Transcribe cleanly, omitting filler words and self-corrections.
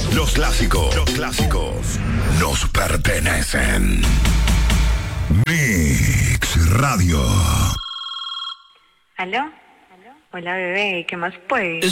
Los clásicos nos pertenecen. Mix Radio. ¿Aló? Hola, bebé, ¿qué más puedes?